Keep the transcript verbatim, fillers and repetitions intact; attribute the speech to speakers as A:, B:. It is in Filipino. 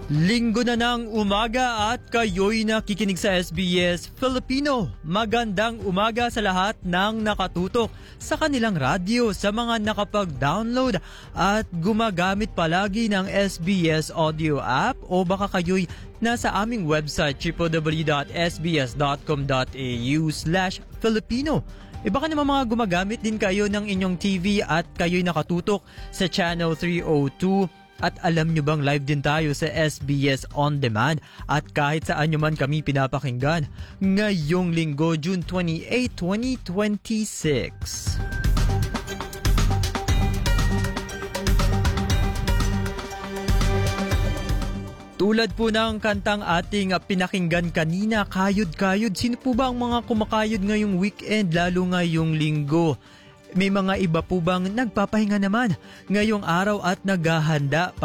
A: Linggo na ng umaga at kayo'y nakikinig sa S B S Filipino. Magandang umaga sa lahat ng nakatutok sa kanilang radyo, sa mga nakapag-download at gumagamit palagi ng S B S audio app, o baka kayo'y nasa aming website w w w dot s b s dot com dot a u slash Filipino. E baka naman mga gumagamit din kayo ng inyong T V at kayo'y nakatutok sa Channel three oh two. At alam nyo bang live din tayo sa S B S On Demand at kahit saan nyo man kami pinapakinggan ngayong linggo, June twenty-eighth, twenty twenty-six. Tulad po ng kantang ating pinakinggan kanina, kayod-kayod. Sino po ba ang mga kumakayod ngayong weekend, lalo ngayong linggo? May mga iba po bang nagpapahinga naman ngayong araw at naghahanda